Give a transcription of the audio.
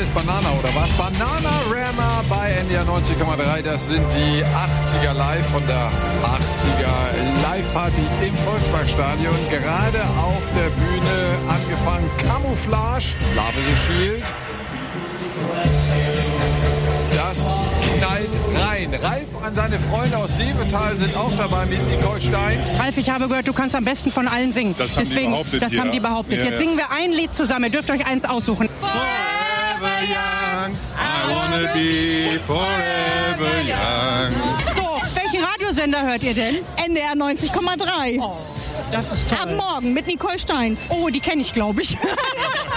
ist Banana oder was? Bananarama bei NDR 90,3. Das sind die 80er live von der 80er Live-Party im Volksparkstadion. Gerade auf der Bühne angefangen. Camouflage, Love is a Shield. Das knallt rein. Ralf und seine Freunde aus Siebental sind auch dabei mit Nicole Steins. Ralf, ich habe gehört, du kannst am besten von allen singen. Das haben die behauptet. Jetzt singen wir ein Lied zusammen. Ihr dürft euch eins aussuchen. Forever young, I wanna be forever young. So, welchen Radiosender hört ihr denn? NDR 90,3. Oh, das ist toll. Ab morgen mit Nicole Steins. Oh, die kenne ich, glaube ich.